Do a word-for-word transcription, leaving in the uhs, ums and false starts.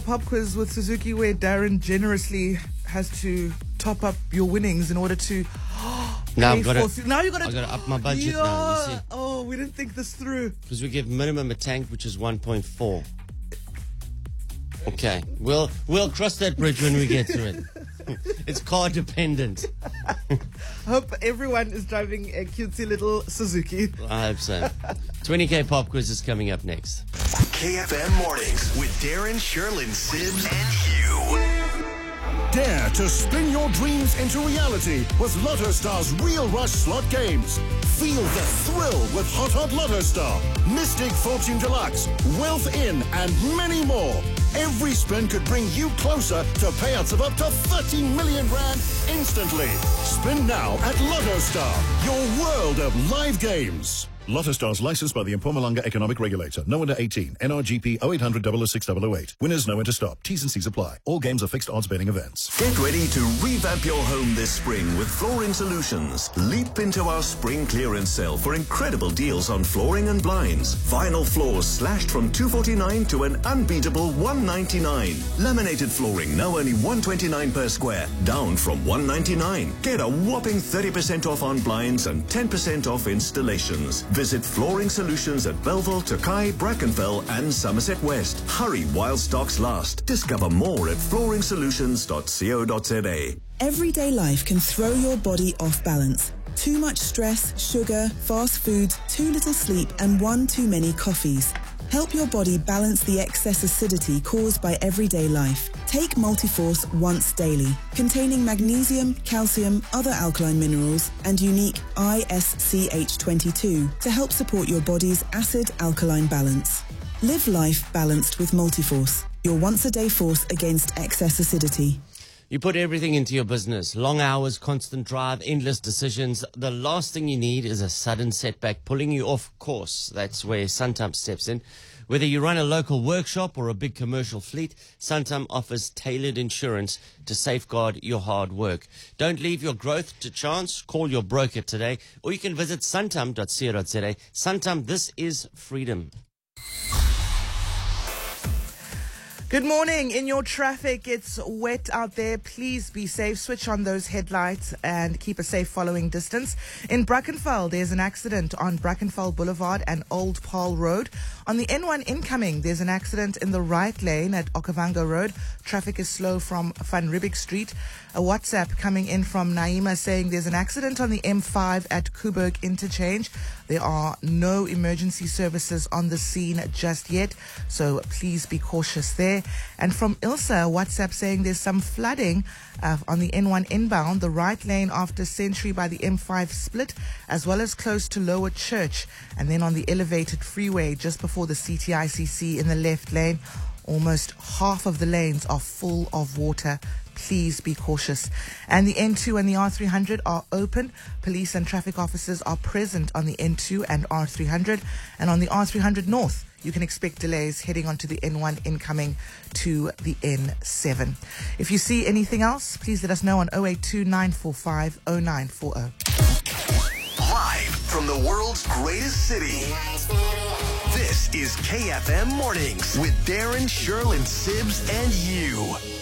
pop quiz with Suzuki, where Darren generously has to top up your winnings in order to. Now I've got to. Now you got I've got to up my budget yeah. now. You see, Oh, we didn't think this through. because we give minimum a tank, which is one point four. Okay, we'll we'll cross that bridge when we get to it. It's car dependent. Hope everyone is driving a cutesy little Suzuki. I hope so. twenty K pop quiz is coming up next. K F M Mornings with Darren, Sherlyn, Sims, and Hugh. Dare to spin your dreams into reality with Lotto Star's Real Rush slot games. Feel the thrill with Hot Hot Lotto Star, Mystic Fortune Deluxe, Wealth In, and many more. Every spin could bring you closer to payouts of up to thirty million rand instantly. Spin now at Lotto Star, your world of live games. Lotto Stars licensed by the Mpumalanga Economic Regulator. No under eighteen. N R G P oh eight hundred, double oh six, double oh eight. Winners know when to stop. T's and C's apply. All games are fixed odds betting events. Get ready to revamp your home this spring with Flooring Solutions. Leap into our spring clearance sale for incredible deals on flooring and blinds. Vinyl floors slashed from two forty-nine to an unbeatable one ninety-nine. Laminated flooring now only one twenty-nine per square, down from one ninety-nine. Get a whopping thirty percent off on blinds and ten percent off installations. Visit Flooring Solutions at Belleville, Tokai, Brackenfell and Somerset West. Hurry while stocks last. Discover more at flooring solutions dot co dot za. Everyday life can throw your body off balance. Too much stress, sugar, fast food, too little sleep and one too many coffees. Help your body balance the excess acidity caused by everyday life. Take Multiforce once daily, containing magnesium, calcium, other alkaline minerals, and unique I S C H twenty-two to help support your body's acid-alkaline balance. Live life balanced with Multiforce, your once-a-day force against excess acidity. You put everything into your business. Long hours, constant drive, endless decisions. The last thing you need is a sudden setback pulling you off course. That's where Santam steps in. Whether you run a local workshop or a big commercial fleet, Santam offers tailored insurance to safeguard your hard work. Don't leave your growth to chance. Call your broker today, or you can visit santam dot co dot za. Santam, this is freedom. Good morning. In your traffic, it's wet out there. Please be safe. Switch on those headlights and keep a safe following distance. In Brackenfell, there's an accident on Brackenfell Boulevard and Old Paul Road. On the N one incoming, there's an accident in the right lane at Okavango Road. Traffic is slow from Van Riebeeck Street. A WhatsApp coming in from Naima saying there's an accident on the M five at Kuberg Interchange. There are no emergency services on the scene just yet, so please be cautious there. And from Ilsa, a WhatsApp saying there's some flooding uh, on the N one inbound, the right lane after Century by the M five split, as well as close to Lower Church, and then on the elevated freeway just before the C T I C C in the left lane. Almost half of the lanes are full of water. Please be cautious. And the N two and the R three hundred are open. Police and traffic officers are present on the N two and R three hundred. And on the R three hundred North, you can expect delays heading onto the N one incoming to the N seven. If you see anything else, please let us know on oh eight two, nine four five, oh nine four oh. Live from the world's greatest city. This is K F M Mornings with Darren, Sherlyn, Sims, and you.